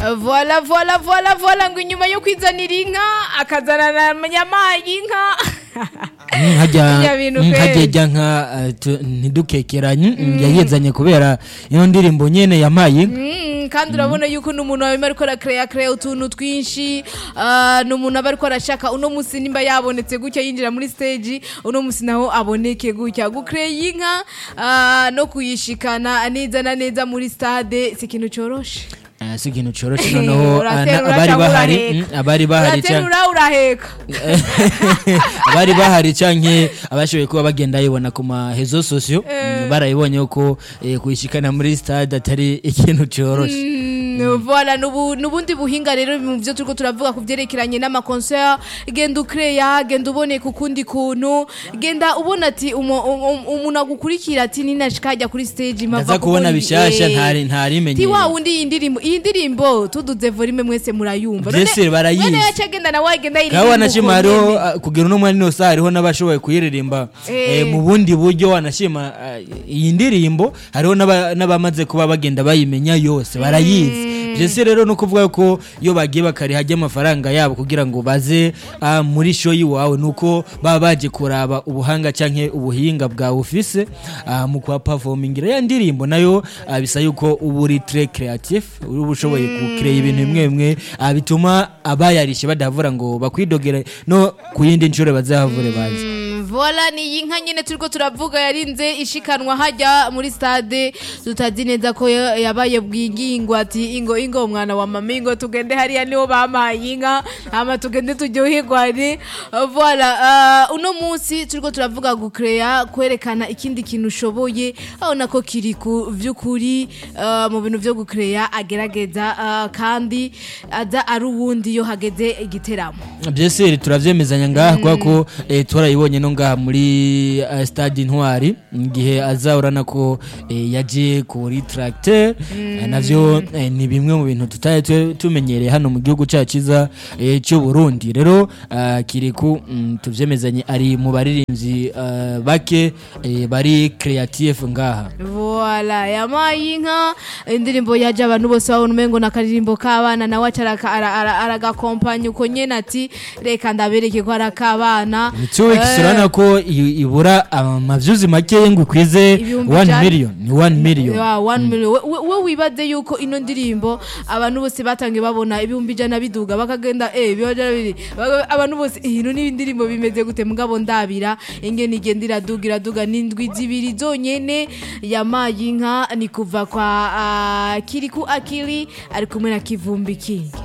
Voilà ngo inyuma yo kwizanira inka akazana na nyama y'inka nkajya nka ntidukekeranye yayizanye kubera iyo ndirimbo nyene yamaye kandi urabona yuko n'umuntu arimo ariko arakreya utuntu twinshi n'umuntu aba ariko arashaka uno musi nimba yabonetse gutya yinjira muri stage uno musi naho aboneke gutya gukreya inka no kuyishikana neza na neza muri stade si ikintu coroshe si ikintu coroshe noneho abari bahari uraheka abari bahari canke abashoboye kuba bagenda yibona ku mahezo sosio barayibonye uko kuyishikana muri stade atari ikintu coroshe Voilà nubundi buhinga rero mu byo turiko turavuga kuvyerekeranye n'amaconcert genda ukreya genda ubone kukundi kuntu genda ubona ati umuntu agukurikira ati ninashikajya kuri stage mava kubona bishasha ntari menye ti wa undi iyi ndirimbo tuduze volume mwese murayumva none barayizi none yaca genda na wagenda iri kawa nashimaro kugira no mwani no hariho nabashoboye kuyiririmba mu bundi buryo wanashima iyi ndirimbo hariho n'abamaze kuba bagenda bayimenya yose barayizi Jesse rero no kuvuga ko iyo bagiye bakari hajye amafaranga yabo kugira ngo baze muri show yiwawe nuko baba baje kuraba ubuhanga canke ubuhinga bwa office mu kwa performingira ya ndirimbo nayo bisa yuko uburi très creatif uri bushoboye gukreya ibintu bimwe bituma abayarishe badavura ngo bakwidogere no kuyindi ncure bazahavure bazi Voilà ni inka nyene turiko turavuga yarinze ishikanwa hajya muri stade tutazi neza ko yabaye bwingingwa ati ingo mwana wa mamingo tugende hariya niho bamaye inka ama tugende tujyohirwane voilà uno munsi turiko turavuga gukreya kwerekana ikindi kintu ushoboye aho nako kiri ku vyukuri mu bintu byo gukreya agerageza kandi aza ari uwundi yo hageze igiteramo byese turavyemezanya ngaha kwa ko turayibonye no ngaha muri stade Intwari ngihe azahorana ko yaje kuri tracteur navyo ni bimwe mu bintu tutaye tumenyereye hano mu gihugu cyaciza cyo Burundi rero kiriku tuvyemezanye ari mu baririmbyi bake bari creative ngaha voilà yamayinka indirimbo yaje abantu bose babona umengo nakaririmbo kabana nawe aragakompanya uko nyene ati reka ndabereke ko arakabana cyo kisurana ko ibura amavyuzi make ngo kwize 1 million ni 1 million ya 1 million we wibaze yuko ino ndirimbo abantu bose batangiye babona ibihumbi jana biduga bakagenda bibajana biri abantu bose ino ni indirimbo bimeze gute mugabo ndabira ingene igendira dugira n'indwi zibiri zonyene yamayinka ni kuva kwa Kiriku Akili ari kumwe na Kivumbi King